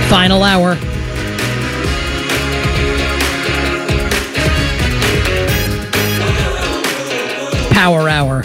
Final hour. Power hour.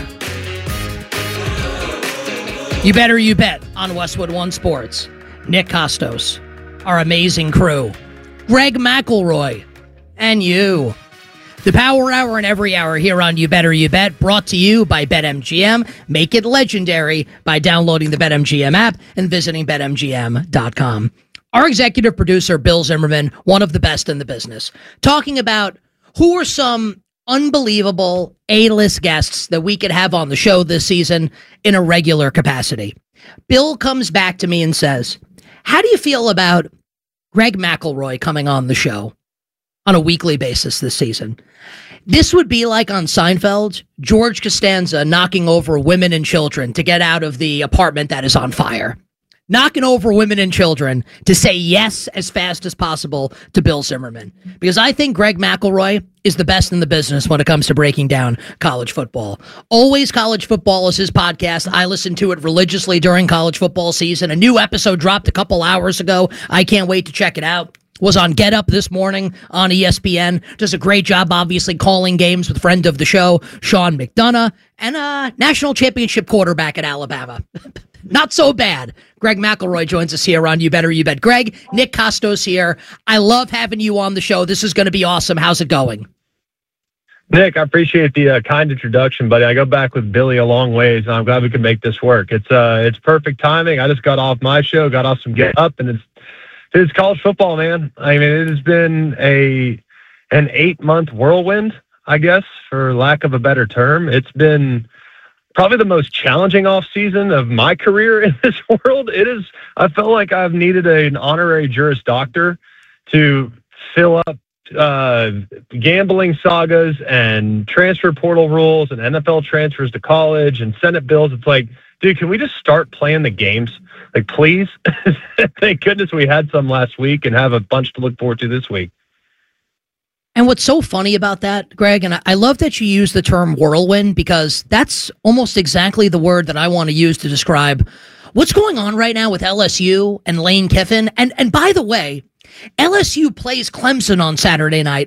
You better you bet on Westwood One Sports. Nick Costos, our amazing crew, Greg McElroy, and you. The Power Hour and every hour here on You Better You Bet, brought to you by BetMGM. Make it legendary by downloading the BetMGM app and visiting BetMGM.com. Our executive producer, Bill Zimmerman, one of the best in the business, talking about who are some unbelievable A-list guests that we could have on the show this season in a regular capacity. Bill comes back to me and says, how do you feel about Greg McElroy coming on the show on a weekly basis this season? This would be like on Seinfeld, George Costanza knocking over women and children to get out of the apartment that is on fire. Knocking over women and children to say yes as fast as possible to Bill Zimmerman. Because I think Greg McElroy is the best in the business when it comes to breaking down college football. Always College Football is his podcast. I listen to it religiously during college football season. A new episode dropped a couple hours ago. I can't wait to check it out. Was on Get Up this morning on ESPN. Does a great job, obviously, calling games with friend of the show, Sean McDonough, and a national championship quarterback at Alabama. Not so bad. Greg McElroy joins us here on You Better You Bet. Greg, Nick Costos here. I love having you on the show. This is going to be awesome. How's it going? Nick, I appreciate the kind introduction, buddy. I go back with Billy a long ways, and I'm glad we can make this work. It's perfect timing. I just got off my show, got off some Get Up, and it's college football, man. I mean, it has been an 8-month whirlwind, I guess, for lack of a better term. It's been probably the most challenging off season of my career in this world. I felt like I've needed an honorary Juris Doctor to fill up gambling sagas and transfer portal rules and NFL transfers to college and Senate bills. It's like, dude, can we just start playing the games? Like, please? Thank goodness we had some last week and have a bunch to look forward to this week. And what's so funny about that, Greg, and I love that you use the term whirlwind, because that's almost exactly the word that I want to use to describe what's going on right now with LSU and Lane Kiffin. And by the way, LSU plays Clemson on Saturday night.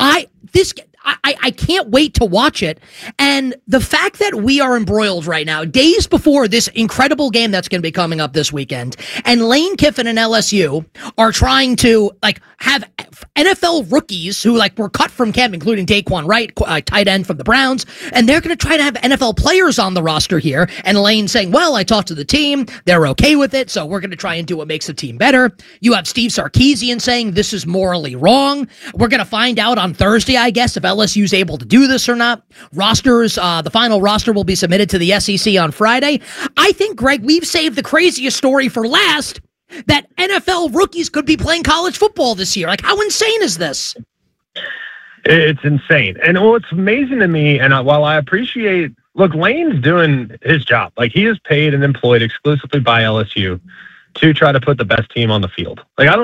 I can't wait to watch it. And the fact that we are embroiled right now, days before this incredible game that's going to be coming up this weekend, and Lane Kiffin and LSU are trying to have NFL rookies who were cut from camp, including Daquan Wright, tight end from the Browns, and they're going to try to have NFL players on the roster here. And Lane saying, well, I talked to the team, they're okay with it, so we're going to try and do what makes the team better. You have Steve Sarkisian saying this is morally wrong. We're going to find out on Thursday, I guess, if LSU's able to do this or not. Rosters, the final roster will be submitted to the SEC on Friday. I think, Greg, we've saved the craziest story for last, that NFL rookies could be playing college football this year. How insane is this? It's insane. And what's amazing to me, and while I appreciate, look, Lane's doing his job. He is paid and employed exclusively by LSU to try to put the best team on the field.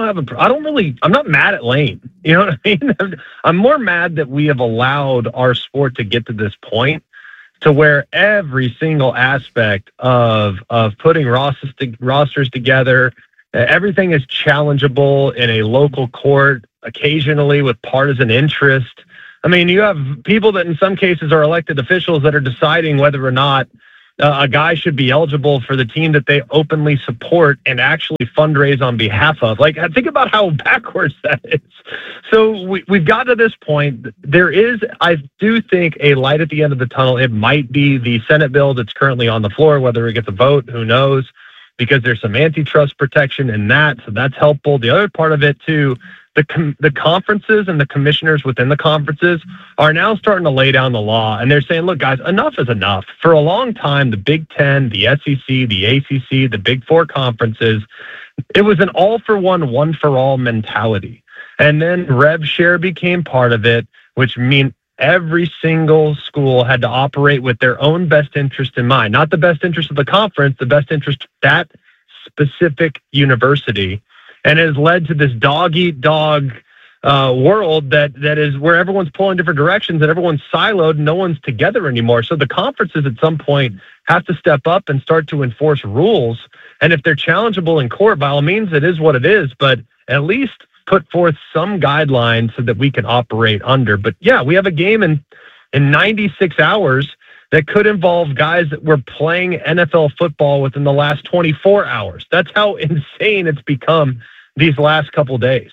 I'm not mad at Lane. You know what I mean? I'm more mad that we have allowed our sport to get to this point, to where every single aspect of putting rosters together, everything is challengeable in a local court, occasionally with partisan interest. I mean, you have people that in some cases are elected officials that are deciding whether or not a guy should be eligible for the team that they openly support and actually fundraise on behalf of. Think about how backwards that is. So we've got to this point. There is, I do think, a light at the end of the tunnel. It might be the Senate bill that's currently on the floor. Whether it gets a vote, who knows? Because there's some antitrust protection in that, so that's helpful. The other part of it, too, the conferences and the commissioners within the conferences are now starting to lay down the law, and they're saying, look, guys, enough is enough. For a long time, the Big Ten, the SEC, the ACC, the Big Four conferences, it was an all-for-one, one-for-all mentality. And then rev share became part of it, which means every single school had to operate with their own best interest in mind, not the best interest of the conference, the best interest of that specific university. And it has led to this dog-eat-dog world that is where everyone's pulling different directions and everyone's siloed and no one's together anymore. So the conferences at some point have to step up and start to enforce rules And if they're challengeable in court, by all means, it is what it is. But at least put forth some guidelines so that we can operate under. But yeah, we have a game in 96 hours that could involve guys that were playing NFL football within the last 24 hours. That's how insane it's become these last couple days.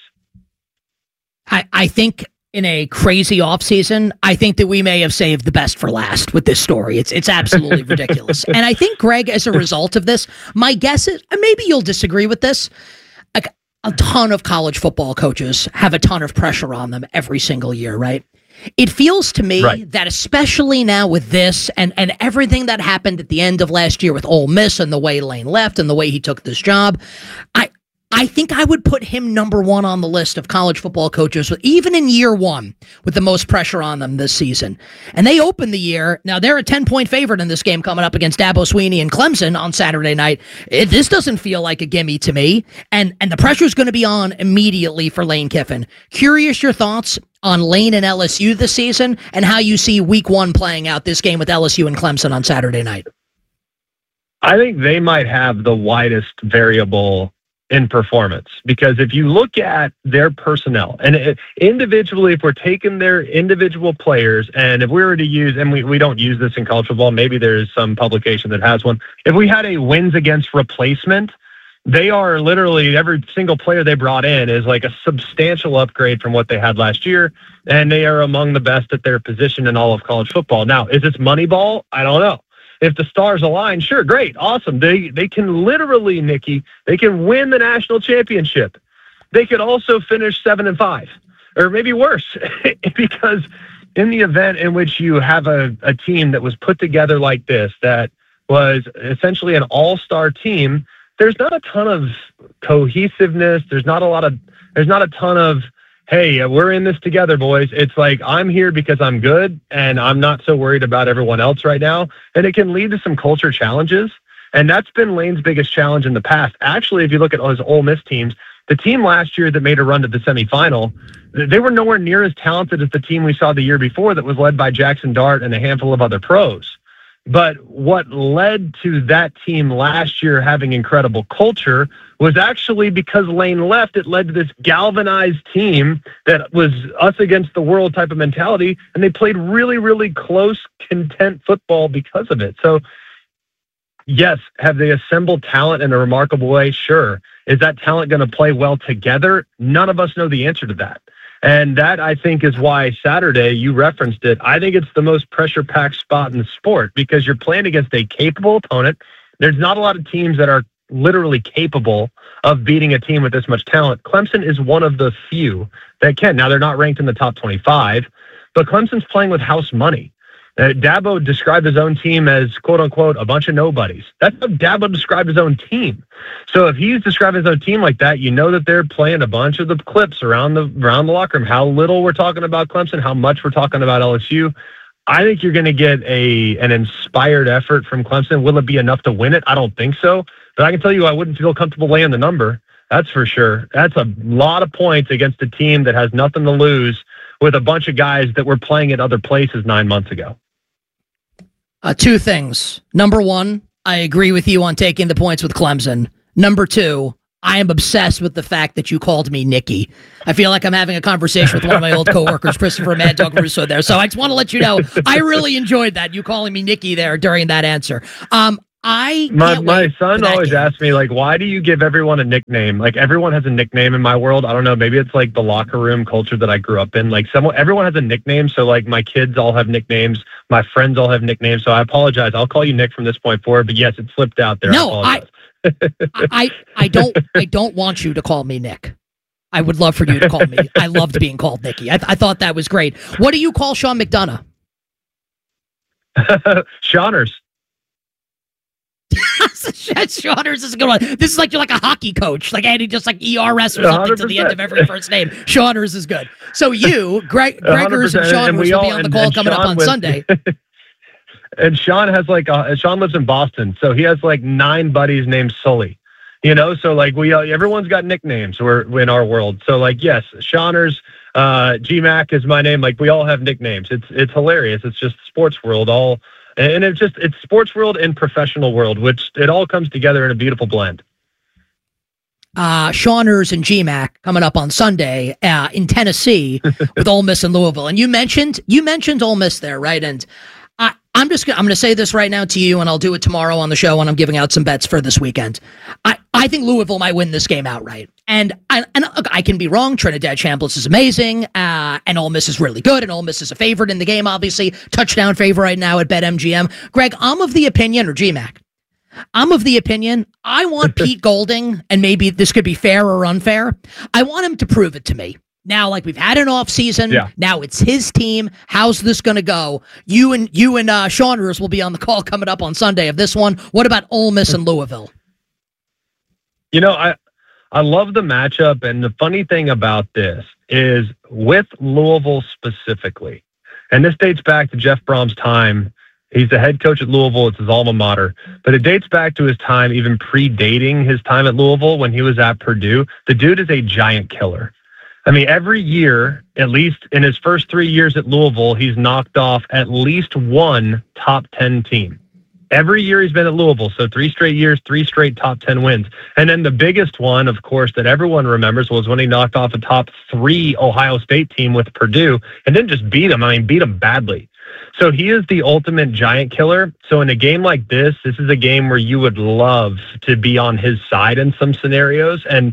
I think in a crazy offseason, I think that we may have saved the best for last with this story. It's absolutely ridiculous. And I think, Greg, as a result of this, my guess is, and maybe you'll disagree with this, like a ton of college football coaches have a ton of pressure on them every single year, right? It feels to me that especially now with this and everything that happened at the end of last year with Ole Miss and the way Lane left and the way he took this job, I think I would put him number one on the list of college football coaches, even in year one, with the most pressure on them this season. And they open the year. Now, they're a 10-point favorite in this game coming up against Dabo Swinney and Clemson on Saturday night. This doesn't feel like a gimme to me. And the pressure's going to be on immediately for Lane Kiffin. Curious your thoughts on Lane and LSU this season and how you see week one playing out this game with LSU and Clemson on Saturday night. I think they might have the widest variable in performance, because if you look at their personnel and individually, if we're taking their individual players, and if we were to use, and we don't use this in college football, maybe there's some publication that has one. If we had a wins against replacement, they are literally, every single player they brought in is like a substantial upgrade from what they had last year. And they are among the best at their position in all of college football. Now, is this Moneyball? I don't know. If the stars align, sure, great, awesome. They can literally, Nikki, they can win the national championship. They could also finish 7-5, or maybe worse, because in the event in which you have a team that was put together like this, that was essentially an all-star team, there's not a ton of cohesiveness. There's not a ton of, hey, we're in this together, boys. It's like, I'm here because I'm good, and I'm not so worried about everyone else right now. And it can lead to some culture challenges. And that's been Lane's biggest challenge in the past. Actually, if you look at his Ole Miss teams, the team last year that made a run to the semifinal, they were nowhere near as talented as the team we saw the year before that was led by Jackson Dart and a handful of other pros. But what led to that team last year having incredible culture was actually because Lane left. It led to this galvanized team that was us against the world type of mentality, and they played really, really close, content football because of it. So, yes, have they assembled talent in a remarkable way? Sure. Is that talent going to play well together? None of us know the answer to that. And that, I think, is why Saturday, you referenced it, I think it's the most pressure-packed spot in the sport, because you're playing against a capable opponent. There's not a lot of teams that are literally capable of beating a team with this much talent. Clemson is one of the few that can. Now, they're not ranked in the top 25, but Clemson's playing with house money. Dabo described his own team as, quote unquote, a bunch of nobodies. That's how Dabo described his own team. So if he's describing his own team like that, you know that they're playing a bunch of the clips around the locker room, how little we're talking about Clemson, how much we're talking about LSU. I think you're going to get an inspired effort from Clemson. Will it be enough to win it? I don't think so. But I can tell you, I wouldn't feel comfortable laying the number. That's for sure. That's a lot of points against a team that has nothing to lose with a bunch of guys that were playing at other places 9 months ago. Two things. Number one, I agree with you on taking the points with Clemson. Number two, I am obsessed with the fact that you called me Nikki. I feel like I'm having a conversation with one of my old coworkers, Christopher Mad Dog Russo there. So I just want to let you know, I really enjoyed that, you calling me Nikki there during that answer. My son always asks me, like, why do you give everyone a nickname? Like, everyone has a nickname in my world. I don't know. Maybe it's like the locker room culture that I grew up in. Like, everyone has a nickname. So, like, my kids all have nicknames. My friends all have nicknames. So I apologize. I'll call you Nick from this point forward. But yes, it slipped out there. No, I don't want you to call me Nick. I would love for you to call me. I loved being called Nikki. I thought that was great. What do you call Sean McDonough? Shawners. Shawners is a good one. This is like you're like a hockey coach, like Andy, just like ERS or something 100%. To the end of every first name. Shawners is good. So you, Gregors and Shawners will be on the call coming up on Sunday. And Sean has Sean lives in Boston, so he has like 9 buddies named Sully. You know, so like everyone's got nicknames. We're in our world. So like, yes, Shawners, GMAC is my name. Like we all have nicknames. It's hilarious. It's just sports world all. And it's sports world and professional world, which it all comes together in a beautiful blend. Shawners and GMAC coming up on Sunday in Tennessee with Ole Miss and Louisville. And you mentioned Ole Miss there, right? And I'm going to say this right now to you, and I'll do it tomorrow on the show when I'm giving out some bets for this weekend. I think Louisville might win this game outright. And I can be wrong. Trinidad Chambliss is amazing, and Ole Miss is really good, and Ole Miss is a favorite in the game, obviously. Touchdown favorite right now at BetMGM. Greg, I'm of the opinion, or GMAC, I'm of the opinion, I want Pete Golding, and maybe this could be fair or unfair, I want him to prove it to me. Now, like, we've had an off season. Yeah. Now it's his team. How's this going to go? You and Shawners will be on the call coming up on Sunday of this one. What about Ole Miss and Louisville? You know, I love the matchup, and the funny thing about this is with Louisville specifically, and this dates back to Jeff Brom's time. He's the head coach at Louisville. It's his alma mater. But it dates back to his time, even predating his time at Louisville when he was at Purdue. The dude is a giant killer. I mean, every year, at least in his first 3 years at Louisville, he's knocked off at least one top 10 team. Every year he's been at Louisville, so 3 straight years, 3 straight top 10 wins. And then the biggest one, of course, that everyone remembers was when he knocked off a top 3 Ohio State team with Purdue and didn't just beat them. I mean, beat them badly. So he is the ultimate giant killer. So in a game like this is a game where you would love to be on his side in some scenarios. And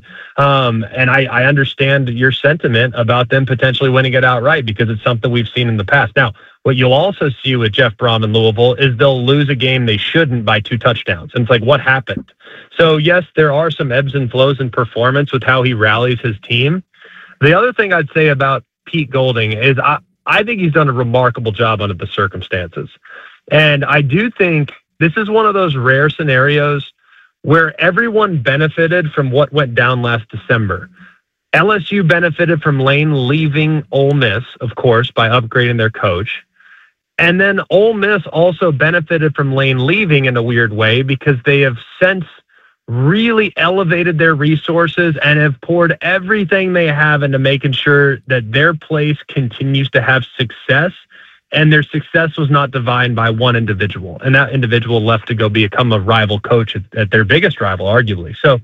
I understand your sentiment about them potentially winning it outright because it's something we've seen in the past. Now, what you'll also see with Jeff Brom in Louisville is they'll lose a game they shouldn't by 2 touchdowns. And it's like, what happened? So yes, there are some ebbs and flows in performance with how he rallies his team. The other thing I'd say about Pete Golding is I think he's done a remarkable job under the circumstances. And I do think this is one of those rare scenarios where everyone benefited from what went down last December. LSU benefited from Lane leaving Ole Miss, of course, by upgrading their coach. And then Ole Miss also benefited from Lane leaving in a weird way because they have since really elevated their resources and have poured everything they have into making sure that their place continues to have success, and their success was not defined by one individual. And that individual left to go become a rival coach at their biggest rival, arguably. So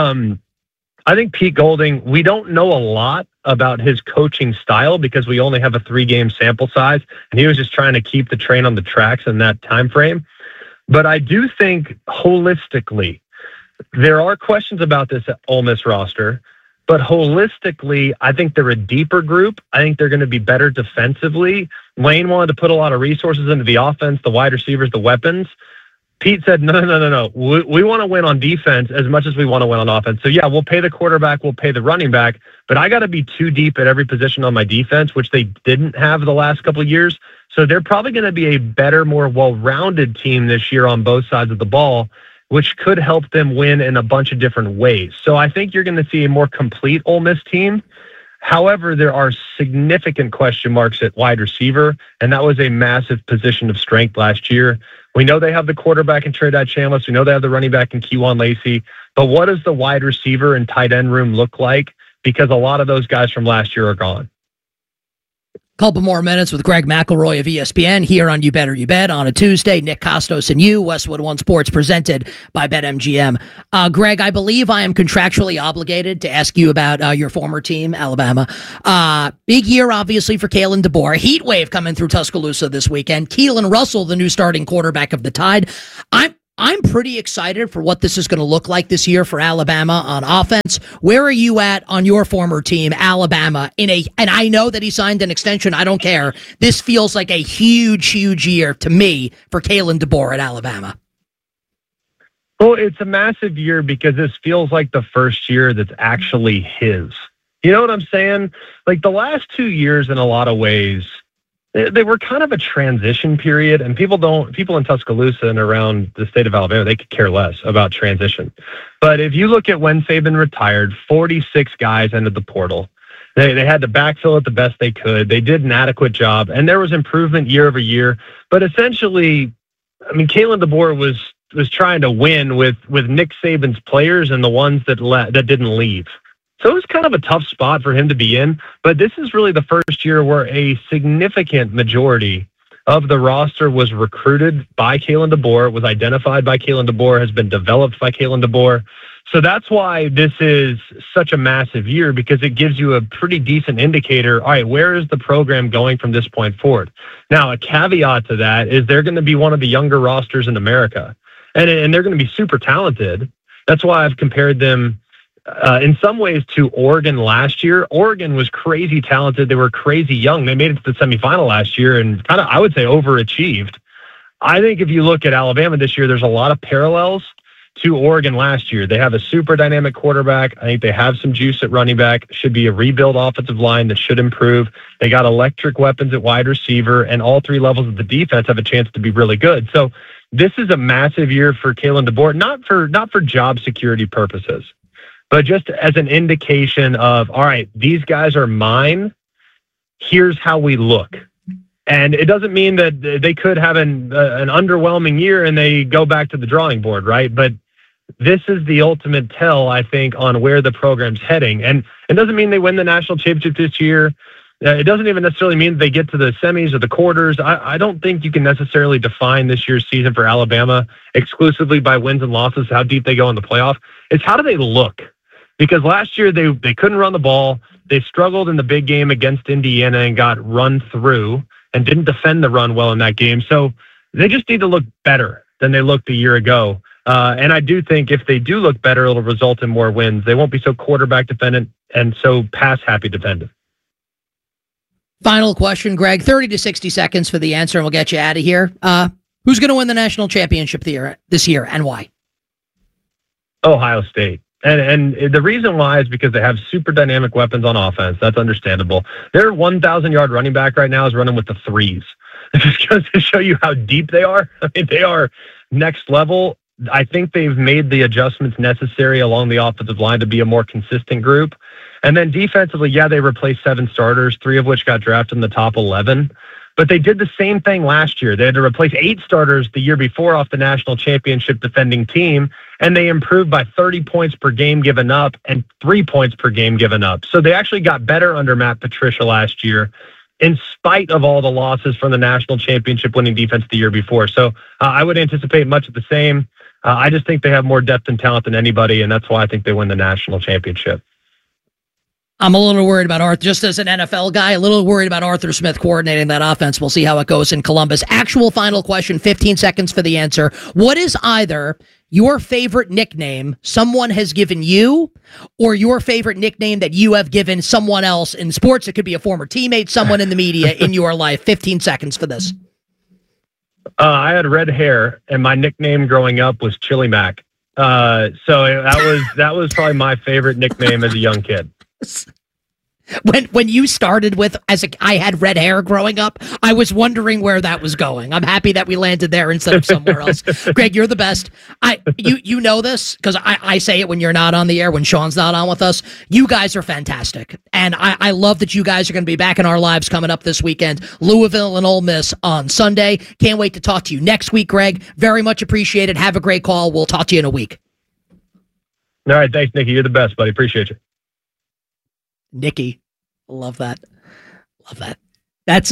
I think Pete Golding, we don't know a lot about his coaching style because we only have a 3-game sample size, and he was just trying to keep the train on the tracks in that time frame. But I do think holistically, there are questions about this Ole Miss roster, but holistically, I think they're a deeper group. I think they're going to be better defensively. Lane wanted to put a lot of resources into the offense, the wide receivers, the weapons. Pete said, no. We want to win on defense as much as we want to win on offense. So, yeah, we'll pay the quarterback, we'll pay the running back, but I got to be too deep at every position on my defense, which they didn't have the last couple of years. So they're probably going to be a better, more well-rounded team this year on both sides of the ball, which could help them win in a bunch of different ways. So I think you're going to see a more complete Ole Miss team. However, there are significant question marks at wide receiver, and that was a massive position of strength last year. We know they have the quarterback in Trinidad Chambliss. We know they have the running back in Kejuan Lacey. But what does the wide receiver and tight end room look like? Because a lot of those guys from last year are gone. Couple more minutes with Greg McElroy of ESPN here on You Better You Bet on a Tuesday. Nick Costos and you, Westwood One Sports, presented by BetMGM. Greg, I believe I am contractually obligated to ask you about your former team, Alabama. Big year, obviously, for Kalen DeBoer. Heat wave coming through Tuscaloosa this weekend. Keelan Russell, the new starting quarterback of the Tide. I'm pretty excited for what this is going to look like this year for Alabama on offense. Where are you at on your former team, Alabama? And I know that he signed an extension. I don't care. This feels like a huge, huge year to me for Kalen DeBoer at Alabama. Well, it's a massive year because this feels like the first year that's actually his. You know what I'm saying? Like the last 2 years in a lot of ways, they were kind of a transition period, and people in Tuscaloosa and around the state of Alabama, they could care less about transition. But if you look at when Saban retired, 46 guys entered the portal. They had to backfill it the best they could. They did an adequate job, and there was improvement year over year. But essentially, I mean, Kalen DeBoer was trying to win with Nick Saban's players and the ones that didn't leave. So it was kind of a tough spot for him to be in, but this is really the first year where a significant majority of the roster was recruited by Kalen DeBoer, was identified by Kalen DeBoer, has been developed by Kalen DeBoer. So that's why this is such a massive year, because it gives you a pretty decent indicator. All right, where is the program going from this point forward? Now, a caveat to that is they're going to be one of the younger rosters in America, and they're going to be super talented. That's why I've compared them in some ways to Oregon last year. Oregon was crazy talented. They were crazy young. They made it to the semifinal last year and kind of, I would say, overachieved. I think if you look at Alabama this year, there's a lot of parallels to Oregon last year. They have a super dynamic quarterback. I think they have some juice at running back. Should be a rebuild offensive line that should improve. They got electric weapons at wide receiver, and all three levels of the defense have a chance to be really good. So this is a massive year for Kalen DeBoer, not for job security purposes, but just as an indication of, all right, these guys are mine. Here's how we look. And it doesn't mean that they could have an underwhelming year and they go back to the drawing board, right? But this is the ultimate tell, I think, on where the program's heading. And it doesn't mean they win the national championship this year. It doesn't even necessarily mean they get to the semis or the quarters. I don't think you can necessarily define this year's season for Alabama exclusively by wins and losses, how deep they go in the playoff. It's how do they look? Because last year they couldn't run the ball. They struggled in the big game against Indiana and got run through and didn't defend the run well in that game. So they just need to look better than they looked a year ago. And I do think if they do look better, it'll result in more wins. They won't be so quarterback dependent and so pass happy dependent. Final question, Greg. 30 to 60 seconds for the answer, and we'll get you out of here. Who's going to win the national championship this year, and why? Ohio State. And the reason why is because they have super dynamic weapons on offense. That's understandable. Their 1,000-yard running back right now is running with the threes. It just goes to show you how deep they are. I mean, they are next level. I think they've made the adjustments necessary along the offensive line to be a more consistent group. And then defensively, yeah, they replaced 7 starters, 3 of which got drafted in the top 11. But they did the same thing last year. They had to replace 8 starters the year before off the national championship defending team, and they improved by 30 points per game given up and 3 points per game given up. So they actually got better under Matt Patricia last year, in spite of all the losses from the national championship winning defense the year before. So I would anticipate much of the same. I just think they have more depth and talent than anybody, and that's why I think they win the national championship. I'm a little worried about Arthur, just as an NFL guy, a little worried about Arthur Smith coordinating that offense. We'll see how it goes in Columbus. Actual final question, 15 seconds for the answer. What is either your favorite nickname someone has given you or your favorite nickname that you have given someone else in sports? It could be a former teammate, someone in the media in your life. 15 seconds for this. I had red hair, and my nickname growing up was Chili Mac. So that was probably my favorite nickname as a young kid. When you started with I had red hair growing up, I was wondering where that was going. I'm happy that we landed there instead of somewhere else. Greg, you're the best. You know this because I say it when you're not on the air, when Sean's not on with us. You guys are fantastic. And I love that you guys are going to be back in our lives coming up this weekend. Louisville and Ole Miss on Sunday. Can't wait to talk to you next week, Greg. Very much appreciated. Have a great call. We'll talk to you in a week. All right. Thanks, Nicky. You're the best, buddy. Appreciate you. Nicky. Love that. Love that. That's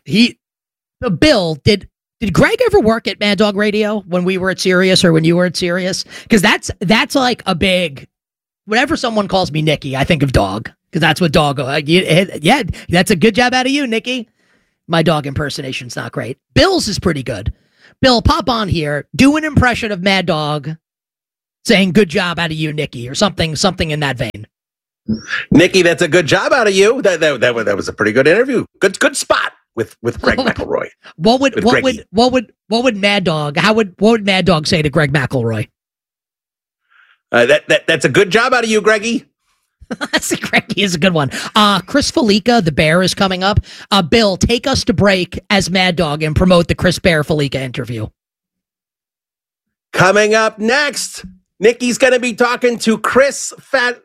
Bill, did Greg ever work at Mad Dog Radio when we were at Sirius or when you were at Sirius? Because that's like a big, whenever someone calls me Nicky, I think of dog. Because that's what dog, yeah, that's a good job out of you, Nicky. My dog impersonation's not great. Bill's is pretty good. Bill, pop on here, do an impression of Mad Dog saying good job out of you, Nicky, or something in that vein. Nicky, that's a good job out of you. That was a pretty good interview. Good spot with Greg McElroy. What would Mad Dog? What would Mad Dog say to Greg McElroy? That's a good job out of you, Greggy. Greggy is a good one. Chris Felica, the Bear, is coming up. Bill, take us to break as Mad Dog and promote the Chris Bear Felica interview. Coming up next, Nicky's going to be talking to Chris Felica?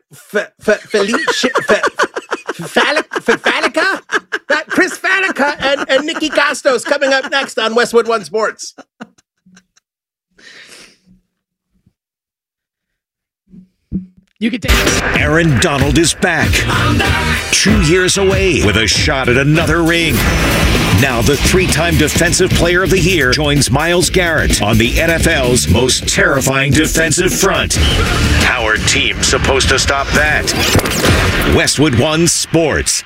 Chris Fatica and Nicky Costos coming up next on Westwood One Sports. You can take it. Aaron Donald is back. 2 years away with a shot at another ring. Now the 3-time Defensive Player of the Year joins Myles Garrett on the NFL's most terrifying defensive front. How are teams supposed to stop that? Westwood One Sports.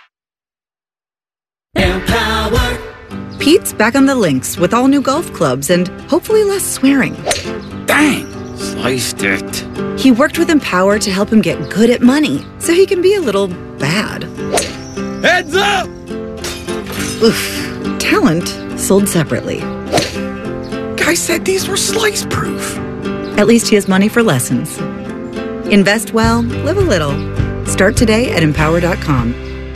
Empower. Pete's back on the links with all new golf clubs and hopefully less swearing. Dang, sliced it. He worked with Empower to help him get good at money so he can be a little bad. Heads up! Oof. Talent sold separately. Guy said these were slice proof. At least he has money for lessons. Invest well, live a little. Start today at Empower.com.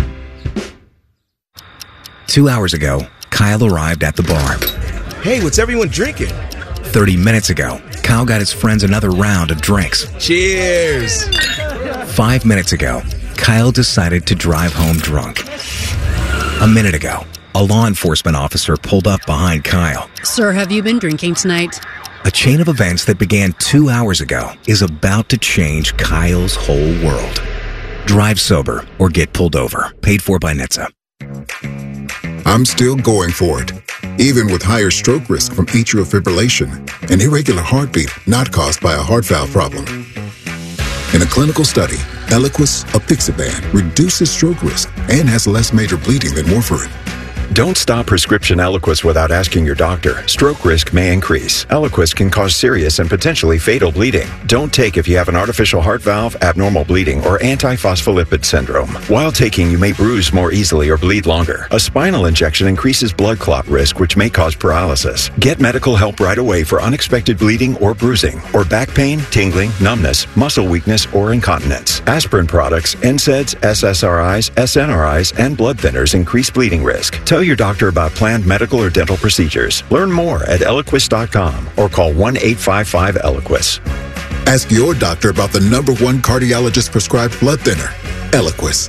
2 hours ago, Kyle arrived at the bar. Hey, what's everyone drinking? 30 minutes ago, Kyle got his friends another round of drinks. Cheers! 5 minutes ago, Kyle decided to drive home drunk. A minute ago, a law enforcement officer pulled up behind Kyle. Sir, have you been drinking tonight? A chain of events that began 2 hours ago is about to change Kyle's whole world. Drive sober or get pulled over. Paid for by NHTSA. I'm still going for it, even with higher stroke risk from atrial fibrillation, an irregular heartbeat not caused by a heart valve problem. In a clinical study, Eliquis apixaban reduces stroke risk and has less major bleeding than warfarin. Don't stop prescription Eliquis without asking your doctor. Stroke risk may increase. Eliquis can cause serious and potentially fatal bleeding. Don't take if you have an artificial heart valve, abnormal bleeding, or antiphospholipid syndrome. While taking, you may bruise more easily or bleed longer. A spinal injection increases blood clot risk, which may cause paralysis. Get medical help right away for unexpected bleeding or bruising, or back pain, tingling, numbness, muscle weakness, or incontinence. Aspirin products, NSAIDs, SSRIs, SNRIs, and blood thinners increase bleeding risk. Tell your doctor about planned medical or dental procedures. Learn more at Eliquis.com or call 1-855-ELIQUIS. Ask your doctor about the #1 cardiologist prescribed blood thinner, Eliquis.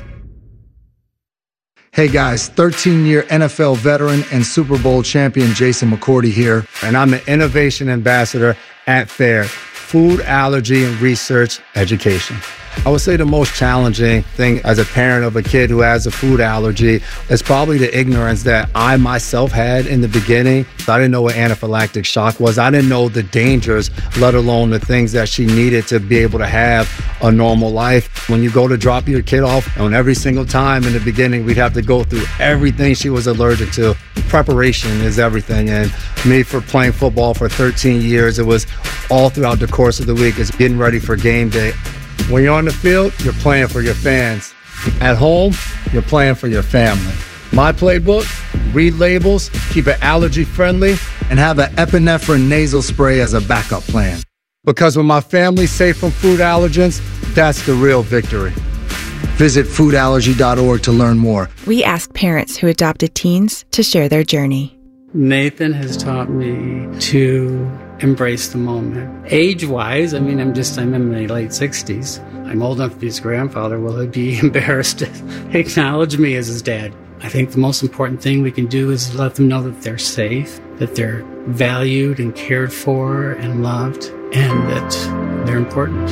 Hey guys, 13-year NFL veteran and Super Bowl champion Jason McCourty here, and I'm the Innovation Ambassador at FAIR, Food Allergy and Research Education. I would say the most challenging thing as a parent of a kid who has a food allergy is probably the ignorance that I myself had in the beginning. I didn't know what anaphylactic shock was. I didn't know the dangers, let alone the things that she needed to be able to have a normal life. When you go to drop your kid off, and every single time in the beginning, we'd have to go through everything she was allergic to. Preparation is everything. And me, for playing football for 13 years, it was all throughout the course of the week. It's getting ready for game day. When you're on the field, you're playing for your fans. At home, you're playing for your family. My playbook: read labels, keep it allergy friendly, and have an epinephrine nasal spray as a backup plan. Because when my family's safe from food allergens, that's the real victory. Visit foodallergy.org to learn more. We ask parents who adopted teens to share their journey. Nathan has taught me to embrace the moment. Age-wise, I'm in my late 60s. I'm old enough to be his grandfather. Will he be embarrassed to acknowledge me as his dad? I think the most important thing we can do is let them know that they're safe, that they're valued and cared for and loved, and that they're important.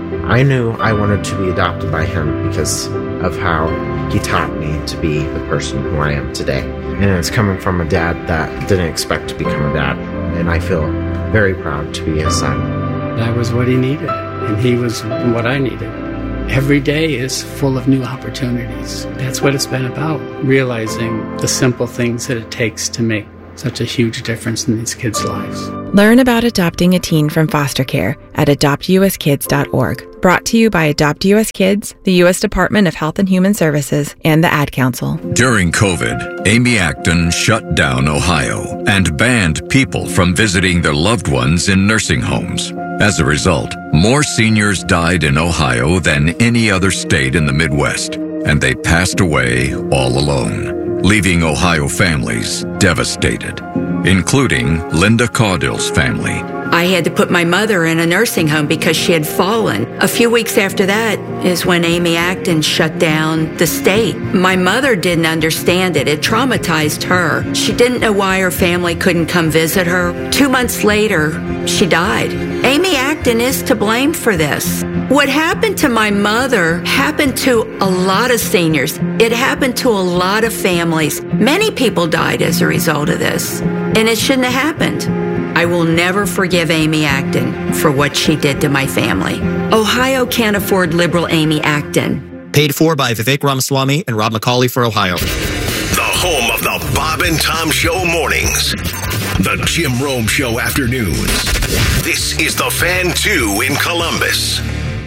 I knew I wanted to be adopted by him because of how he taught me to be the person who I am today. And it's coming from a dad that didn't expect to become a dad. And I feel very proud to be his son. That was what he needed, and he was what I needed. Every day is full of new opportunities. That's what it's been about, realizing the simple things that it takes to make such a huge difference in these kids' lives. Learn about adopting a teen from foster care at adoptuskids.org. Brought to you by Adopt US Kids, the U.S. Department of Health and Human Services, and the Ad Council. During COVID, Amy Acton shut down Ohio and banned people from visiting their loved ones in nursing homes. As a result, more seniors died in Ohio than any other state in the Midwest, and they passed away all alone, leaving Ohio families devastated, including Linda Caudill's family. I had to put my mother in a nursing home because she had fallen. A few weeks after that is when Amy Acton shut down the state. My mother didn't understand it. It traumatized her. She didn't know why her family couldn't come visit her. 2 months later, she died. Amy Acton is to blame for this. What happened to my mother happened to a lot of seniors. It happened to a lot of families. Many people died as a result of this, and it shouldn't have happened. I will never forgive Amy Acton for what she did to my family. Ohio can't afford liberal Amy Acton. Paid for by Vivek Ramaswamy and Rob McCauley for Ohio. The home of the Bob and Tom Show mornings. The Jim Rome Show afternoons. This is the Fan 2 in Columbus.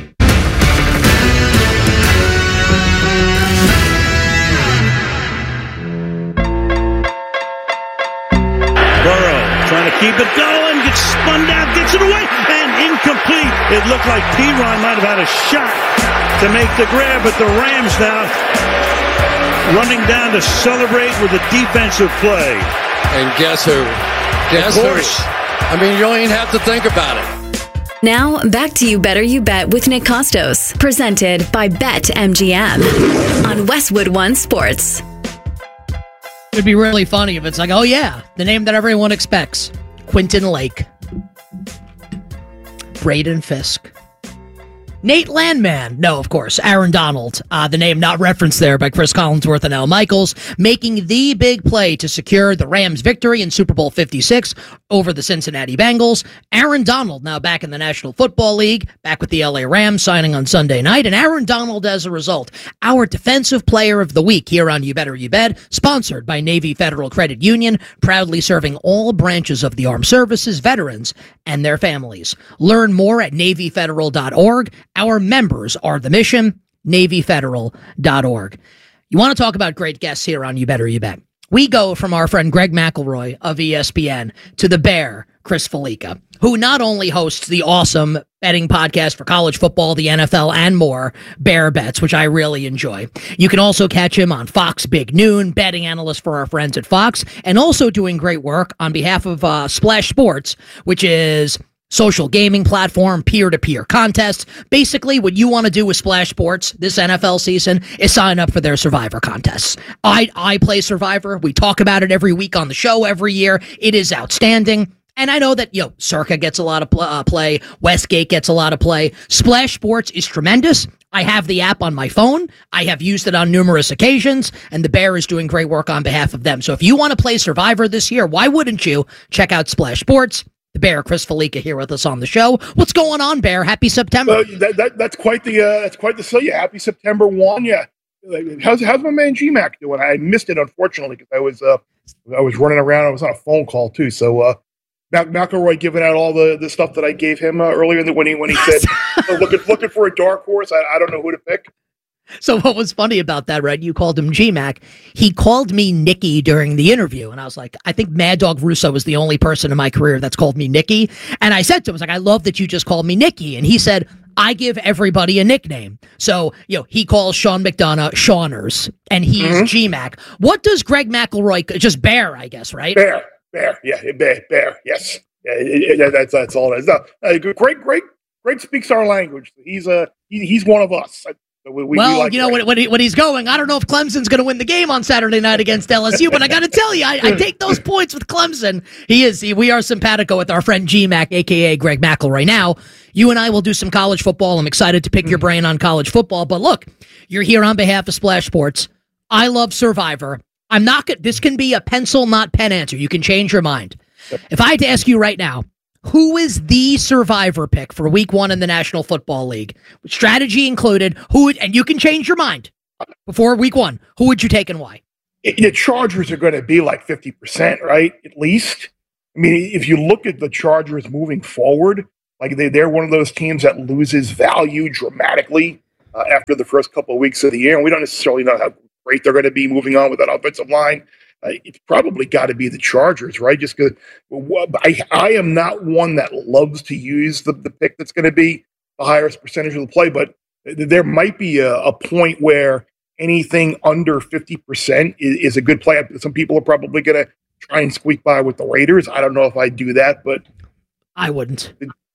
Burrow trying to keep it going, gets spun down, gets it away, and incomplete. It looked like P-Ron might have had a shot to make the grab, but the Rams now running down to celebrate with a defensive play. And guess who? Guess who? I mean, you don't even have to think about it. Now, back to You Better You Bet with Nick Costos, presented by BetMGM on Westwood One Sports. It'd be really funny if it's like, oh yeah, the name that everyone expects. Quentin Lake. Braden Fisk. Nate Landman. No, of course, Aaron Donald. The name not referenced there by Chris Collinsworth and Al Michaels, making the big play to secure the Rams' victory in Super Bowl 56 over the Cincinnati Bengals. Aaron Donald now back in the National Football League, back with the LA Rams, signing on Sunday night. And Aaron Donald, as a result, our Defensive Player of the Week here on You Better You Bet, sponsored by Navy Federal Credit Union, proudly serving all branches of the armed services, veterans, and their families. Learn more at NavyFederal.org. Our members are the mission, NavyFederal.org. You want to talk about great guests here on You Better You Bet. We go from our friend Greg McElroy of ESPN to the Bear, Chris Felica, who not only hosts the awesome betting podcast for college football, the NFL, and more, Bear Bets, which I really enjoy. You can also catch him on Fox Big Noon, betting analyst for our friends at Fox, and also doing great work on behalf of Splash Sports, which is social gaming platform, peer-to-peer contests. Basically, what you want to do with Splash Sports this NFL season is sign up for their Survivor contests. I play Survivor. We talk about it every week on the show every year. It is outstanding. And I know that, Circa gets a lot of play. Westgate gets a lot of play. Splash Sports is tremendous. I have the app on my phone. I have used it on numerous occasions, and the Bear is doing great work on behalf of them. So if you want to play Survivor this year, why wouldn't you check out Splash Sports? The Bear, Chris Felica, here with us on the show. What's going on, Bear? Happy September. That's quite the say. Yeah, happy September 1. Yeah, how's my man GMAC doing? I missed it, unfortunately, because I was running around. I was on a phone call too. So McElroy giving out all the stuff that I gave him earlier when he said looking for a dark horse. I don't know who to pick. So what was funny about that, right? You called him GMAC. He called me Nikki during the interview. And I was like, I think Mad Dog Russo was the only person in my career that's called me Nikki. And I said to him, I was like, I love that you just called me Nikki. And he said, I give everybody a nickname. So, he calls Sean McDonough Shawners, and he's GMAC. What does Greg McElroy, just Bear, I guess, right? Bear. Yeah, Bear. Yes. Yeah, that's all it is. Greg speaks our language. He's one of us. We like when he's going, I don't know if Clemson's going to win the game on Saturday night against LSU, but I got to tell you, I take those points with Clemson. We are simpatico with our friend GMAC, a.k.a. Greg McElroy. Now, you and I will do some college football. I'm excited to pick your brain on college football, but look, you're here on behalf of Splash Sports. I love Survivor. This can be a pencil, not pen answer. You can change your mind. If I had to ask you right now, who is the Survivor pick for Week 1 in the National Football League? Strategy included. And you can change your mind before Week 1. Who would you take and why? The Chargers are going to be like 50%, right? At least. I mean, if you look at the Chargers moving forward, like they're one of those teams that loses value dramatically after the first couple of weeks of the year. And we don't necessarily know how great they're going to be moving on with that offensive line. It's probably got to be the Chargers, right? Just because I am not one that loves to use the pick that's going to be the highest percentage of the play, but there might be a point where anything under 50% is a good play. Some people are probably going to try and squeak by with the Raiders. I don't know if I'd do that, but I wouldn't.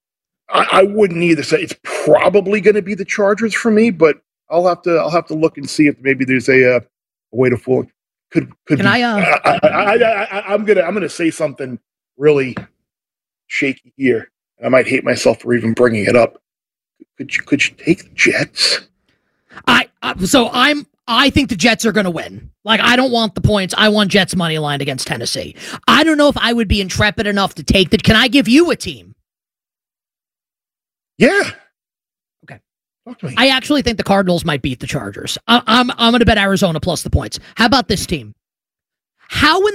I wouldn't either. So it's probably going to be the Chargers for me, but I'll have to look and see if maybe there's a way to fool. Could Can be. I'm gonna say something really shaky here. I might hate myself for even bringing it up. Could you take the Jets? I think the Jets are going to win. Like, I don't want the points. I want Jets money line against Tennessee. I don't know if I would be intrepid enough to take that. Can I give you a team? Yeah. Okay. Talk to me. I actually think the Cardinals might beat the Chargers. I'm going to bet Arizona plus the points. How about this team? How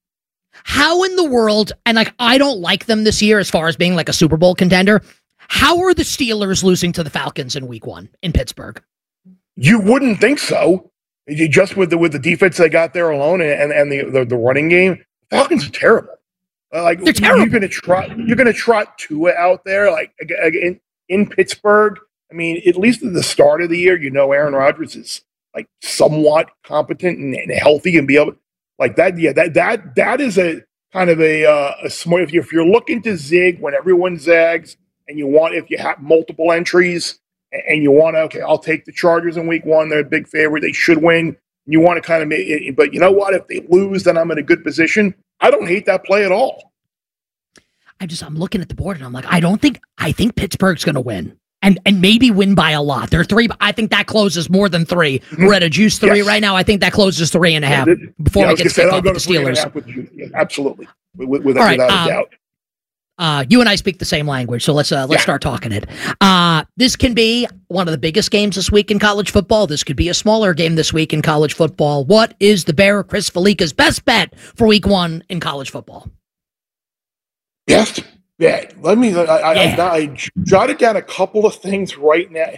in the world, and like, I don't like them this year as far as being like a Super Bowl contender. How are the Steelers losing to the Falcons in week 1 in Pittsburgh? You wouldn't think so. Just with the defense they got there alone and the running game, Falcons are terrible. They're terrible. You're gonna trot Tua out there like in Pittsburgh. I mean, at least at the start of the year, Aaron Rodgers is like somewhat competent and healthy and be able like that. Yeah, that is a kind of a smart. If you're looking to zig when everyone zags, and if you have multiple entries. And you want to, okay, I'll take the Chargers in week 1. They're a big favorite. They should win. You want to kind of make it, but you know what? If they lose, then I'm in a good position. I don't hate that play at all. I'm looking at the board and I'm like, I think Pittsburgh's going to win and maybe win by a lot. They're 3. I think that closes more than 3. We're at a juice 3 right now. I think that closes 3.5 before we get to the Steelers. Yeah, absolutely. Without a doubt. You and I speak the same language, so let's start talking it. This can be one of the biggest games this week in college football. This could be a smaller game this week in college football. What is the Bear Chris Felica's best bet for week 1 in college football? Yes. Yeah. I jotted down a couple of things right now.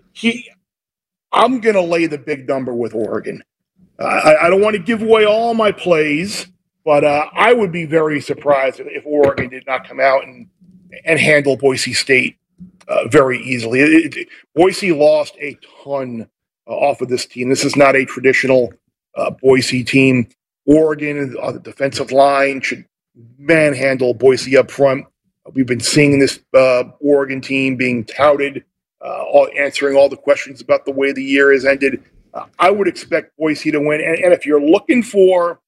I'm going to lay the big number with Oregon. I don't want to give away all my plays. But I would be very surprised if Oregon did not come out and handle Boise State very easily. Boise lost a ton off of this team. This is not a traditional Boise team. Oregon, on the defensive line, should manhandle Boise up front. We've been seeing this Oregon team being touted, answering all the questions about the way the year has ended. I would expect Boise to win. And if you're looking for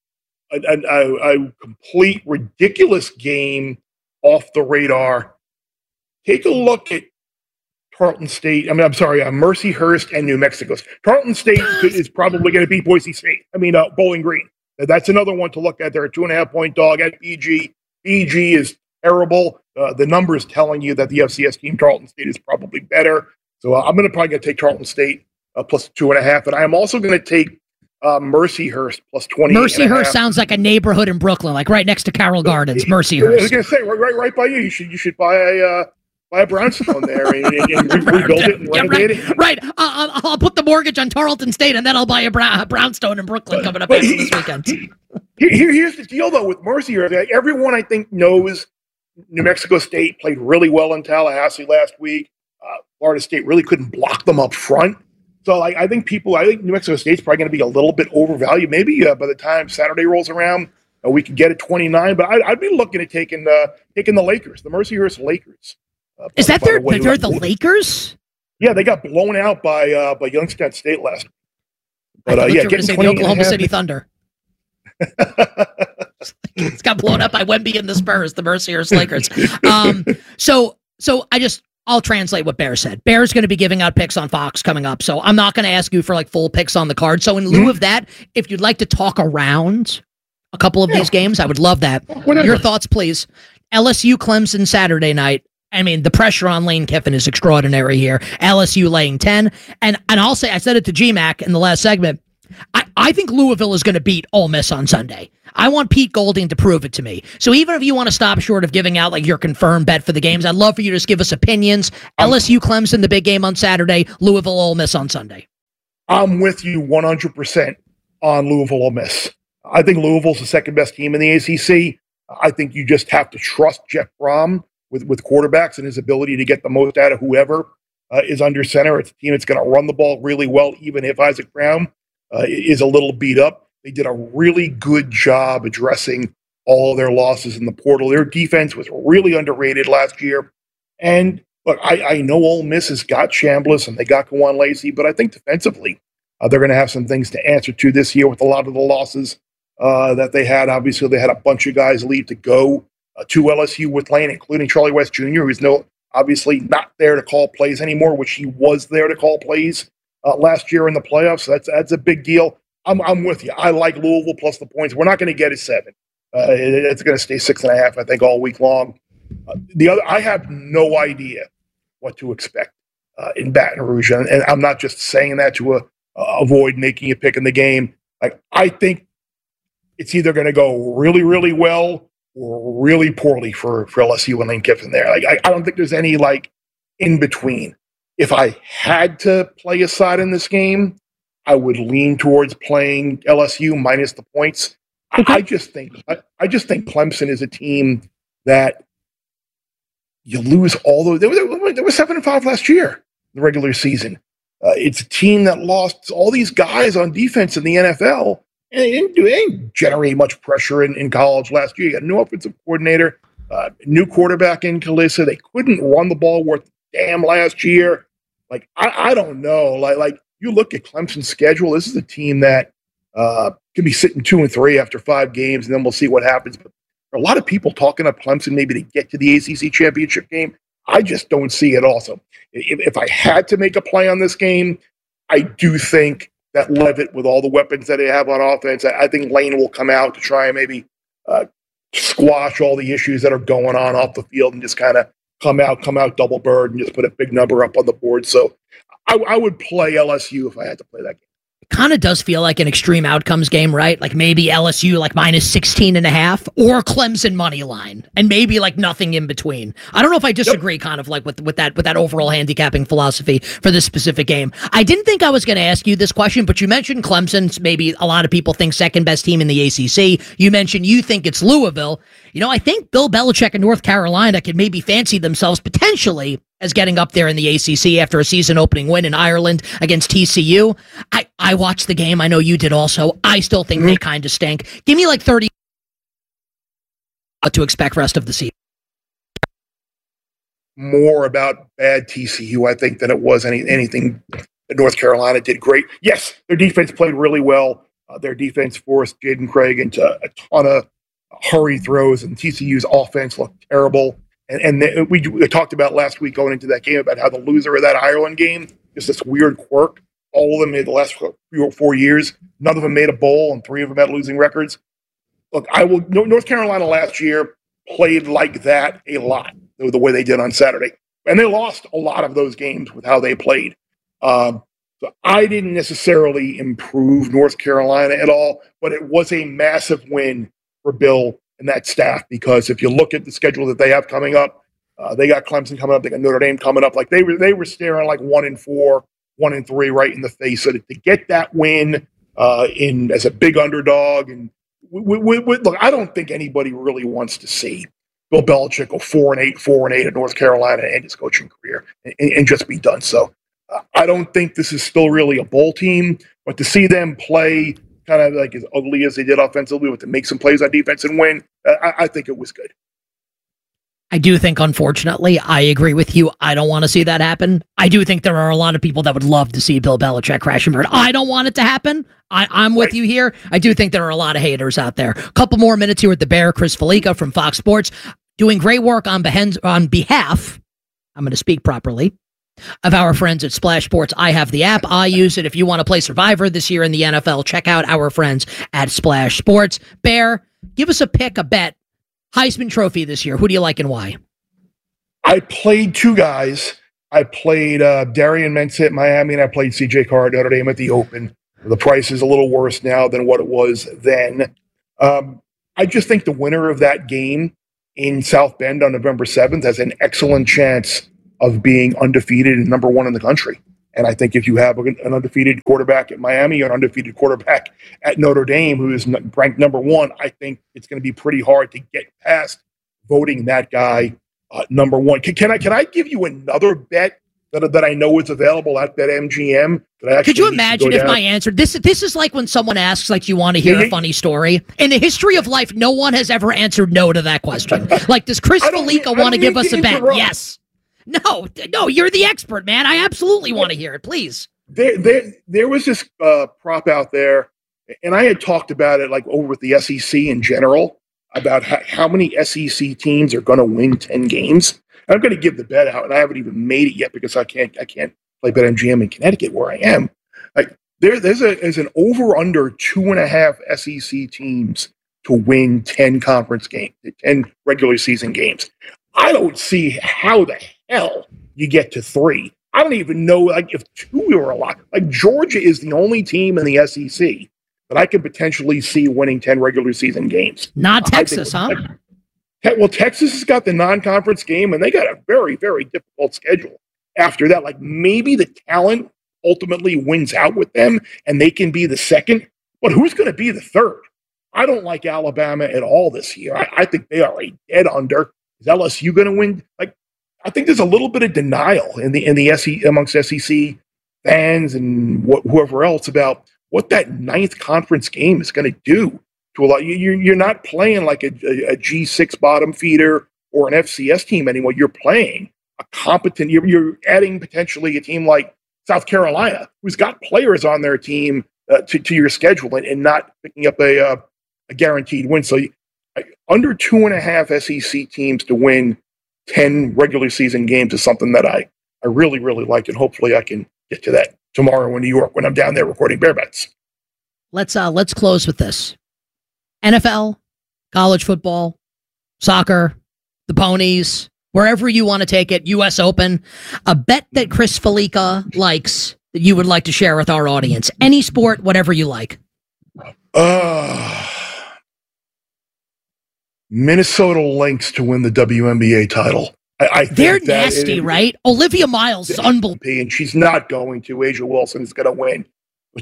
a complete ridiculous game off the radar, take a look at Tarleton State. Mercyhurst and New Mexico. Tarleton State is probably going to beat Boise State. Bowling Green. That's another one to look at. They're a 2.5-point dog at BG. BG is terrible. The number is telling you that the FCS team, Tarleton State, is probably better. So I'm probably going to take Tarleton State plus 2.5. And I am also going to take Mercyhurst plus 20. Mercyhurst sounds like a neighborhood in Brooklyn, like right next to Carroll Gardens. Mercyhurst. I was going to say right by you. You should buy a brownstone there and rebuild it and renovate it. Right. I'll put the mortgage on Tarleton State and then I'll buy a brownstone in Brooklyn coming up after this weekend. Here's the deal though with Mercyhurst. Everyone I think knows New Mexico State played really well in Tallahassee last week. Florida State really couldn't block them up front. So I think New Mexico State's probably going to be a little bit overvalued. Maybe by the time Saturday rolls around, we could get at 29. But I'd be looking at taking the Lakers, the Mercyhurst Lakers. Is that they're the Lakers? Yeah, they got blown out by Youngstown State last week. But getting the Oklahoma City Thunder. It's got blown up by Wemby and the Spurs, the Mercyhurst Lakers. I'll translate what Bear said. Bear's going to be giving out picks on Fox coming up, so I'm not going to ask you for like full picks on the card. So in lieu of that, if you'd like to talk around a couple of these games, I would love that. Your thoughts, please. LSU Clemson Saturday night. The pressure on Lane Kiffin is extraordinary here. LSU laying 10. And I'll say, I said it to GMAC in the last segment, I think Louisville is going to beat Ole Miss on Sunday. I want Pete Golding to prove it to me. So even if you want to stop short of giving out like your confirmed bet for the games, I'd love for you to just give us opinions. LSU Clemson, the big game on Saturday, Louisville Ole Miss on Sunday. I'm with you 100% on Louisville Ole Miss. I think Louisville's the second best team in the ACC. I think you just have to trust Jeff Brom with quarterbacks and his ability to get the most out of whoever is under center. It's a team that's going to run the ball really well, even if Isaac Brown is a little beat up. They did a really good job addressing all of their losses in the portal. Their defense was really underrated last year. And look, I know Ole Miss has got Chambliss and they got Kawan Lacey, but I think defensively they're going to have some things to answer to this year with a lot of the losses that they had. Obviously, they had a bunch of guys leave to go to LSU with Lane, including Charlie West Jr., who's obviously not there to call plays anymore, which he was there to call plays last year in the playoffs. So that's a big deal. I'm with you. I like Louisville plus the points. We're not going to get a 7. It's going to stay 6.5, I think, all week long. I have no idea what to expect in Baton Rouge, and I'm not just saying that to avoid making a pick in the game. Like, I think it's either going to go really, really well or really poorly for LSU and Lane Kiffin there. Like, I don't think there's any in between. If I had to play a side in this game, I would lean towards playing LSU minus the points. Okay. I just think Clemson is a team that you lose all those. They were 7-5 last year in the regular season. It's a team that lost all these guys on defense in the NFL, and they didn't generate much pressure in college last year. You got a new offensive coordinator, new quarterback in Kalissa. They couldn't run the ball worth a damn last year. Like, I don't know. Like you look at Clemson's schedule, this is a team that can be sitting 2-3 after 5 games, and then we'll see what happens. But there are a lot of people talking up Clemson maybe to get to the ACC championship game. I just don't see it also. If I had to make a play on this game, I do think that Leavitt, with all the weapons that they have on offense, I think Lane will come out to try and maybe squash all the issues that are going on off the field and just kind of come out double bird and just put a big number up on the board. So I would play LSU if I had to play that game. Kind of does feel like an extreme outcomes game, right? Like maybe LSU like minus 16.5 or Clemson money line, and maybe like nothing in between. I don't know if I disagree kind of like with that overall handicapping philosophy for this specific game. I didn't think I was going to ask you this question, but you mentioned Clemson's maybe a lot of people think second best team in the ACC. You mentioned you think it's Louisville. You know, I think Bill Belichick and North Carolina could maybe fancy themselves potentially as getting up there in the ACC after a season opening win in Ireland against TCU. I watched the game. I know you did also. I still think they kind of stink. Give me like 30 what to expect rest of the season. More about bad TCU, I think, than it was anything that North Carolina did great. Yes, their defense played really well. Their defense forced Jaden Craig into a ton of hurry throws, and TCU's offense looked terrible. And we talked about last week going into that game about how the loser of that Ireland game is this weird quirk. All of them made the last 3 or 4 years. None of them made a bowl, and 3 of them had losing records. Look, North Carolina last year played like that a lot, the way they did on Saturday. And they lost a lot of those games with how they played. So I didn't necessarily improve North Carolina at all, but it was a massive win for Bill and that staff, because if you look at the schedule that they have coming up, they got Clemson coming up, they got Notre Dame coming up. Like they were staring like 1-4, 1-3 right in the face. So to get that win as a big underdog, and look, I don't think anybody really wants to see Bill Belichick go 4-8 at North Carolina and end his coaching career and just be done. So I don't think this is still really a bowl team, but to see them play kind of like as ugly as they did offensively, with to make some plays on defense and win, I think it was good. I do think, unfortunately, I agree with you. I don't want to see that happen. I do think there are a lot of people that would love to see Bill Belichick crash and burn. I don't want it to happen. I'm with you here. I do think there are a lot of haters out there. A couple more minutes here with the Bear, Chris Felica from Fox Sports, doing great work on behalf, I'm going to speak properly, of our friends at Splash Sports. I have the app. I use it. If you want to play Survivor this year in the NFL, check out our friends at Splash Sports. Bear, give us a pick, a bet. Heisman Trophy this year. Who do you like and why? I played 2 guys. I played Darian Mensah at Miami, and I played C.J. Carr at Notre Dame at the Open. The price is a little worse now than what it was then. I just think the winner of that game in South Bend on November 7th has an excellent chance of being undefeated and number 1 in the country. And I think if you have an undefeated quarterback at Miami or an undefeated quarterback at Notre Dame who is ranked number 1, I think it's going to be pretty hard to get past voting that guy number 1. Can I give you another bet that I know is available at BetMGM? Could you imagine if my answer, this is like when someone asks, like, do you want to hear a funny story? In the history of life, no one has ever answered no to that question. Like, does Chris Felica want to give us a bet? Yes. No, you're the expert, man. I absolutely want to hear it, please. There was this prop out there, and I had talked about it like over with the SEC in general, about how many SEC teams are going to win 10 games. And I'm going to give the bet out, and I haven't even made it yet because I can't play BetMGM in Connecticut where I am. Like there's an over/under 2.5 SEC teams to win 10 conference games, 10 regular season games. I don't see how the hell you get to 3. I don't even know like if 2 are a lot. Like Georgia is the only team in the SEC that I could potentially see winning 10 regular season games. Not Texas, huh? Well, Texas has got the non-conference game, and they got a very, very difficult schedule after that. Like maybe the talent ultimately wins out with them, and they can be the second. But who's going to be the third? I don't like Alabama at all this year. I think they are a dead under. Is LSU going to win? Like I think there's a little bit of denial in the SEC amongst SEC fans and whoever else about what that 9th conference game is going to do to a lot. You're not playing like a G6 bottom feeder or an FCS team anymore. You're playing a competent. You're adding potentially a team like South Carolina, who's got players on their team to your schedule and not picking up a guaranteed win. So under 2.5 SEC teams to win 10 regular season games is something that I really, really like, and hopefully I can get to that tomorrow in New York when I'm down there recording Bear Bets. Let's close with this. NFL, college football, soccer, the ponies, wherever you want to take it, U.S. Open, a bet that Chris Felica likes that you would like to share with our audience. Any sport, whatever you like. Minnesota Lynx to win the WNBA title. I think they're nasty, right? Olivia Miles is unbelievable. And she's not going to. Asia Wilson is going to win. But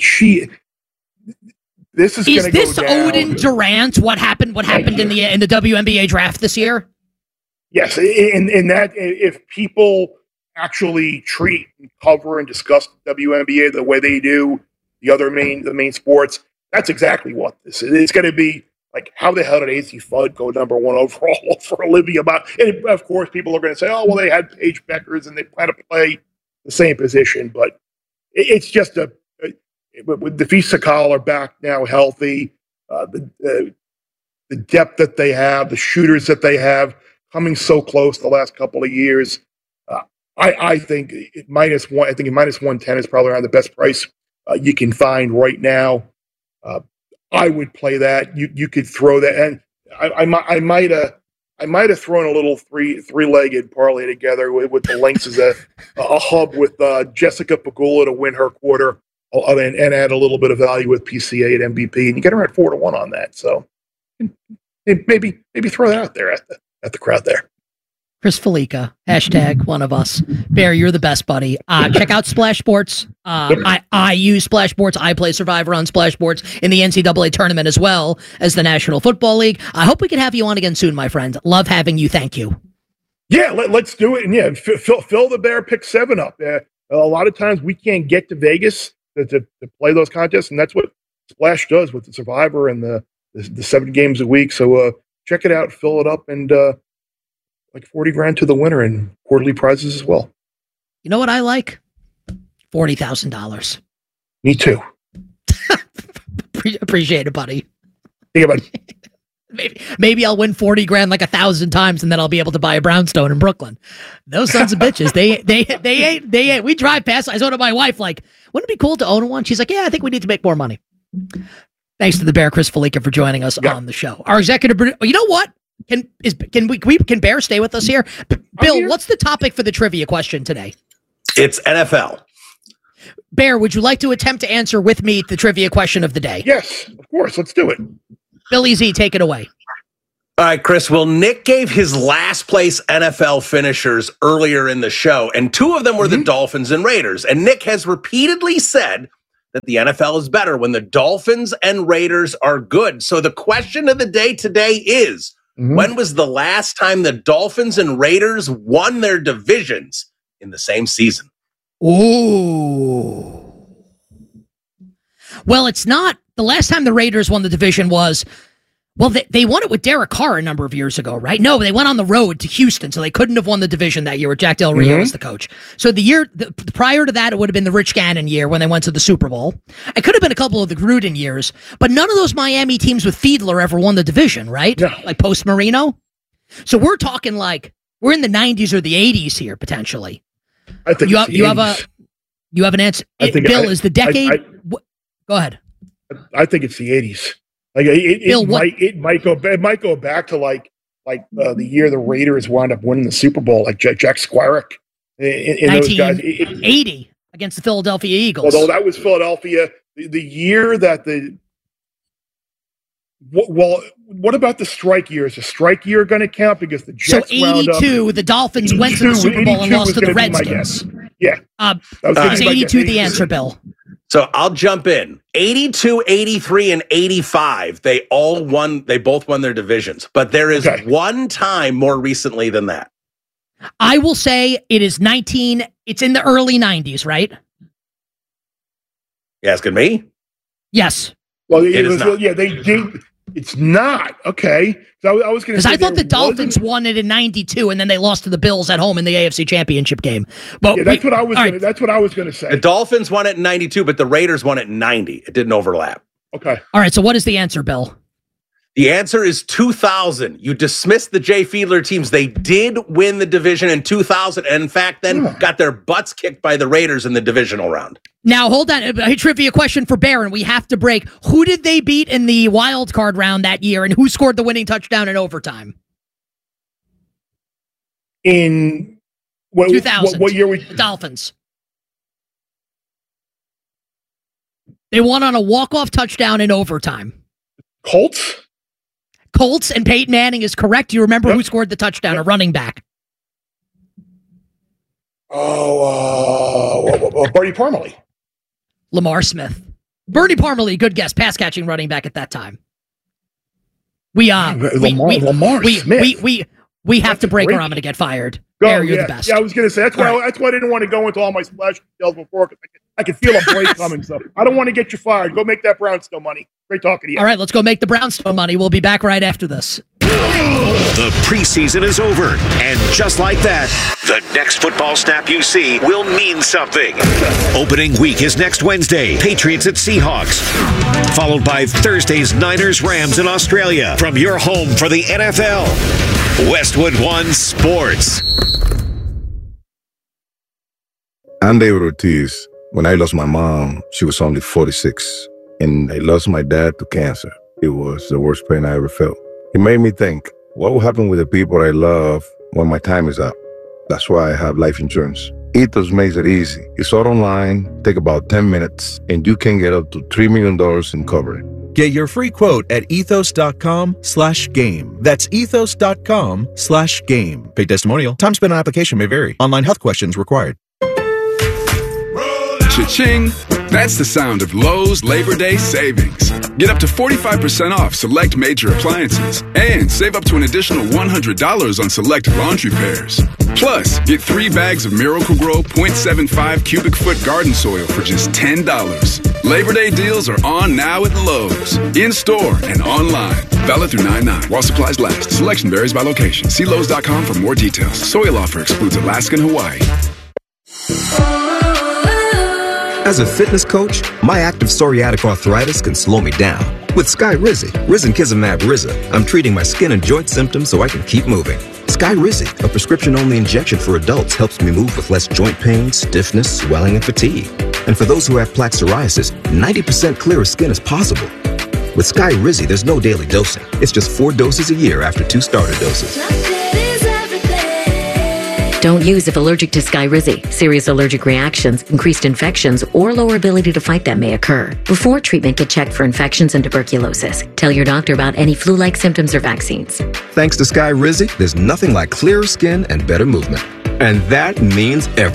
this is going to go down. Is this Odin Durant what happened in the WNBA draft this year? Yes, in that if people actually treat and cover and discuss the WNBA the way they do the main sports, that's exactly what this is. It's going to be like, how the hell did AC Fudd go number 1 overall for Olivia Miles? And of course, people are going to say, oh, well, they had Paige Beckers and they plan to play the same position. But it's just with Defisa Collar back now healthy, the depth that they have, the shooters that they have coming so close the last couple of years. I think -1. I think -110 is probably around the best price you can find right now. I would play that. You could throw that, and I might have thrown a little three-legged parlay together with the Lynx as a hub with Jessica Pegula to win her quarter, and add a little bit of value with PCA at MVP, and you get around 4-1 on that. So maybe throw that out there at the crowd there. Chris Felica, #one of us. Bear, you're the best, buddy. Check out Splash Sports. I use Splash Sports. I play Survivor on Splash Sports in the NCAA tournament as well as the National Football League. I hope we can have you on again soon, my friend. Love having you. Thank you. Yeah, let's do it. And yeah, fill the Bear Pick 7 up. A lot of times we can't get to Vegas to play those contests, and that's what Splash does with the Survivor and the 7 games a week. So check it out, fill it up, and like $40,000 to the winner and quarterly prizes as well. You know what I like? $40,000. Me too. Appreciate it, buddy. Think about it. Maybe I'll win $40,000 like 1,000 times, and then I'll be able to buy a brownstone in Brooklyn. Those sons of bitches, they ain't. We drive past. I told to my wife, like, wouldn't it be cool to own one? She's like, yeah, I think we need to make more money. Thanks to the Bear, Chris Felica, for joining us on the show. Our executive producer. You know what? Can Bear stay with us here? Bill, what's the topic for the trivia question today? It's NFL. Bear, would you like to attempt to answer with me the trivia question of the day? Yes, of course. Let's do it. Billy Z, take it away. All right, Chris. Well, Nick gave his last place NFL finishers earlier in the show, and 2 of them were the Dolphins and Raiders. And Nick has repeatedly said that the NFL is better when the Dolphins and Raiders are good. So the question of the day today is, when was the last time the Dolphins and Raiders won their divisions in the same season? Ooh. Well, it's not. The last time the Raiders won the division was Well, they won it with Derek Carr a number of years ago, right? No, they went on the road to Houston, so they couldn't have won the division that year with Jack Del Rio as the coach. So the year prior to that, it would have been the Rich Gannon year when they went to the Super Bowl. It could have been a couple of the Gruden years, but none of those Miami teams with Fiedler ever won the division, right? Yeah. Like post Marino. So we're talking like we're in the 90s or the 80s here potentially. I think you have an answer. Bill, is the decade? Go ahead. I think it's the 80s. Like it might go back to like the year the Raiders wound up winning the Super Bowl, like Jack Squarick in those guys. 1980 against the Philadelphia Eagles. Although that was Philadelphia, the year that what about the strike year? Is the strike year going to count because the Jets wound up? 82, the Dolphins went to the Super Bowl and lost to the Redskins. Yeah, is 82 the answer, Bill? So I'll jump in. 82, 83, and 85, they both won their divisions. But there is one time more recently than that. I will say it is it's in the early 90s, right? You asking me? Yes. Well, it's not. Okay. So I was going to say. Because I thought the Dolphins won it in 92, and then they lost to the Bills at home in the AFC Championship game. But that's what I was going to say. The Dolphins won it in 92, but the Raiders won it in 90. It didn't overlap. Okay. All right. So what is the answer, Bill? The answer is 2000. You dismissed the Jay Fiedler teams. They did win the division in 2000, and in fact, then got their butts kicked by the Raiders in the divisional round. Now, hold on. A trivia question for Barron. We have to break. Who did they beat in the wild card round that year, and who scored the winning touchdown in overtime? In 2000. What year? The Dolphins. They won on a walk-off touchdown in overtime. Colts, and Peyton Manning is correct. You remember who scored the touchdown? A running back. Bernie Parmalee. Lamar Smith. Bernie Parmalee, good guess. Pass catching running back at that time. We have to break or I'm going to get fired. You're the best. Yeah, I was going to say that's why I didn't want to go into all my splash details before because I could feel a break coming. So I don't want to get you fired. Go make that Brownstone money. Great talking to you. All right, let's go make the Brownstone money. We'll be back right after this. The preseason is over, and just like that, the next football snap you see will mean something. Opening week is next Wednesday, Patriots at Seahawks, followed by Thursday's Niners Rams in Australia. From your home for the NFL, Westwood One Sports. I'm David Ortiz. When I lost my mom, she was only 46, and I lost my dad to cancer. It was the worst pain I ever felt. It made me think, what will happen with the people I love when my time is up? That's why I have life insurance. Ethos makes it easy. It's all online, take about 10 minutes, and you can get up to $3 million in coverage. Get your free quote at ethos.com/game. That's ethos.com/game. Paid testimonial. Time spent on application may vary. Online health questions required. Cha-ching! That's the sound of Lowe's Labor Day savings. Get up to 45% off select major appliances and save up to an additional $100 on select laundry pairs. Plus, get 3 bags of Miracle-Gro 0.75 cubic foot garden soil for just $10. Labor Day deals are on now at Lowe's, in-store and online. Valid through 9/9 while supplies last. Selection varies by location. See Lowe's.com for more details. Soil offer excludes Alaska and Hawaii. As a fitness coach, my active psoriatic arthritis can slow me down. With Skyrizi, Risankizumab Riza, I'm treating my skin and joint symptoms so I can keep moving. Skyrizi, a prescription-only injection for adults, helps me move with less joint pain, stiffness, swelling, and fatigue. And for those who have plaque psoriasis, 90% clearer skin is possible. With Skyrizi, there's no daily dosing. It's just 4 doses a year after 2 starter doses. Don't use if allergic to Skyrizi. Serious allergic reactions, increased infections, or lower ability to fight them may occur. Before treatment, get checked for infections and tuberculosis. Tell your doctor about any flu-like symptoms or vaccines. Thanks to Skyrizi, there's nothing like clearer skin and better movement. And that means everything.